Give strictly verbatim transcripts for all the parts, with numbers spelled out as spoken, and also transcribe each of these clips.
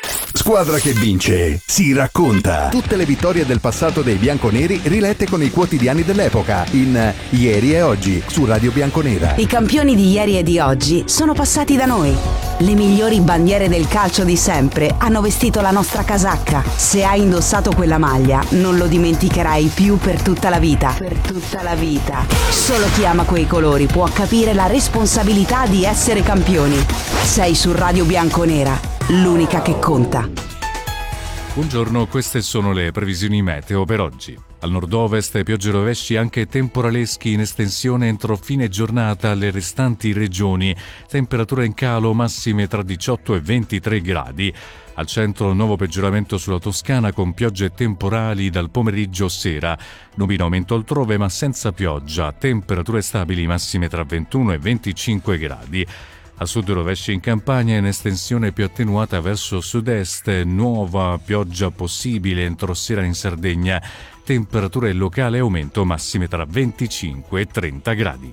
Squadra che vince si racconta. Tutte le vittorie del passato dei bianconeri rilette con i quotidiani dell'epoca in Ieri e Oggi su Radio Bianconera. I campioni di ieri e di oggi sono passati da noi. Le migliori bandiere del calcio di sempre hanno vestito la nostra casacca. Se hai indossato quella maglia, non lo dimenticherai più per tutta la vita. Per tutta la vita. Solo chi ama quei colori può capire la responsabilità di essere campioni. Sei su Radio Bianconera, l'unica che conta. Buongiorno, queste sono le previsioni meteo per oggi. Al nord-ovest piogge e rovesci anche temporaleschi in estensione entro fine giornata alle restanti regioni. Temperature in calo massime tra diciotto e ventitré gradi. Al centro nuovo peggioramento sulla Toscana con piogge temporali dal pomeriggio sera. Nubi in aumento altrove ma senza pioggia. Temperature stabili massime tra ventuno e venticinque gradi. A sud rovesci in Campania in estensione più attenuata verso sud-est, nuova pioggia possibile entro sera in Sardegna, temperature locali aumento massime tra venticinque e trenta gradi.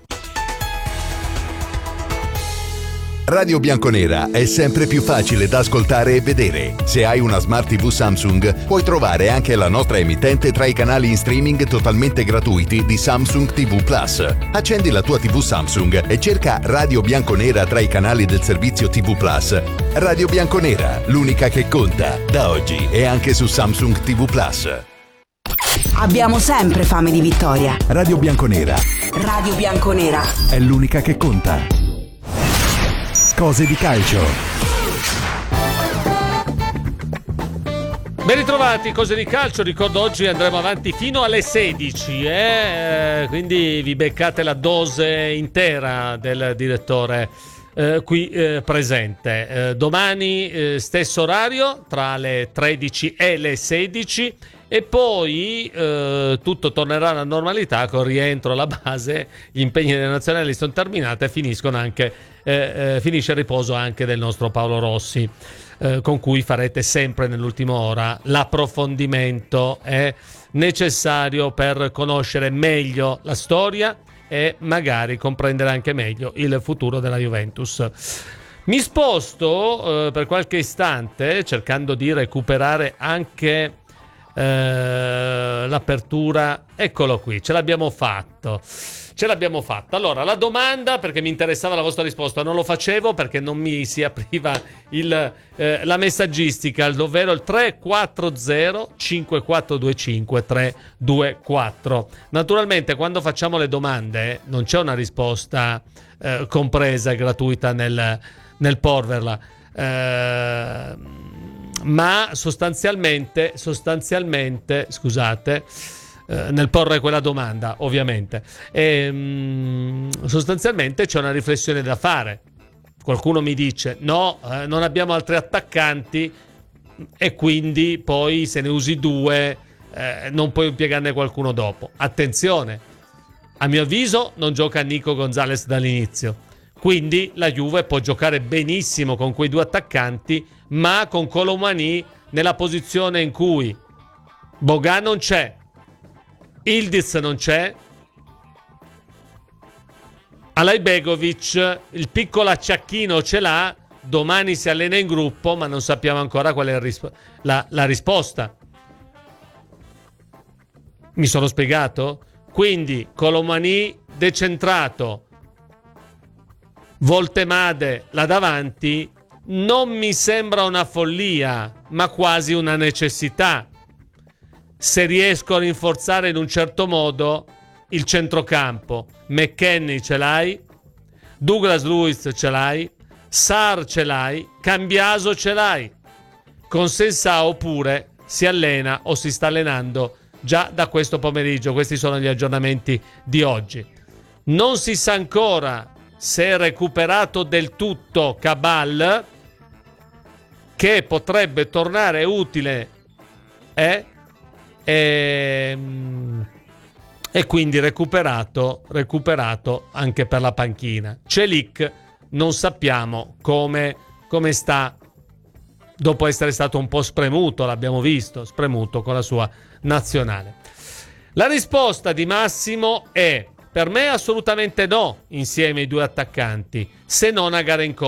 Radio Bianconera è sempre più facile da ascoltare e vedere. Se hai una Smart tivù Samsung, puoi trovare anche la nostra emittente tra i canali in streaming totalmente gratuiti di Samsung tivù Plus. Accendi la tua tivù Samsung e cerca Radio Bianconera tra i canali del servizio tivù Plus. Radio Bianconera, l'unica che conta, da oggi e anche su Samsung tivù Plus. Abbiamo sempre fame di vittoria. Radio Bianconera. Radio Bianconera È l'unica che conta. Cose di calcio. Ben ritrovati, cose di calcio. Ricordo oggi andremo avanti fino alle sedici, eh? Quindi vi beccate la dose intera del direttore eh, qui eh, presente. Eh, domani eh, stesso orario tra le tredici e le sedici. E poi eh, tutto tornerà alla normalità con rientro alla base, gli impegni delle nazionali sono terminati e finiscono anche, eh, eh, finisce il riposo anche del nostro Paolo Rossi, eh, con cui farete sempre nell'ultima ora l'approfondimento è necessario per conoscere meglio la storia e magari comprendere anche meglio il futuro della Juventus. Mi sposto eh, per qualche istante cercando di recuperare anche Uh, l'apertura, eccolo qui, ce l'abbiamo fatto ce l'abbiamo fatta. Allora, la domanda, perché mi interessava la vostra risposta, non lo facevo perché non mi si apriva il, eh, la messaggistica, ovvero il tre quattro zero cinque quattro due cinque tre due quattro. Naturalmente quando facciamo le domande non c'è una risposta eh, compresa e gratuita nel, nel porverla, eh, ma sostanzialmente sostanzialmente scusate eh, nel porre quella domanda ovviamente e, mh, sostanzialmente c'è una riflessione da fare. Qualcuno mi dice no, eh, non abbiamo altri attaccanti e quindi poi se ne usi due eh, non puoi impiegarne qualcuno dopo. Attenzione, a mio avviso non gioca Nico Gonzalez dall'inizio, quindi la Juve può giocare benissimo con quei due attaccanti, ma con Colomani nella posizione in cui Boga non c'è, Ildiz non c'è, Alajbegovic il piccolo acciacchino ce l'ha, domani si allena in gruppo ma non sappiamo ancora qual è il rispo- la, la risposta. Mi sono spiegato? Quindi Colomani decentrato, Voltemade là davanti non mi sembra una follia, ma quasi una necessità. Se riesco a rinforzare in un certo modo il centrocampo, McKennie ce l'hai, Douglas Luiz ce l'hai, Sarr ce l'hai, Cambiaso ce l'hai. Con Sensao pure si allena o si sta allenando già da questo pomeriggio. Questi sono gli aggiornamenti di oggi. Non si sa ancora se è recuperato del tutto Cabal, che potrebbe tornare utile eh? e, e quindi recuperato, recuperato anche per la panchina. Celik non sappiamo come, come sta dopo essere stato un po' spremuto, l'abbiamo visto, spremuto con la sua nazionale. La risposta di Massimo è: per me assolutamente no, insieme ai due attaccanti, se non a gara in corso.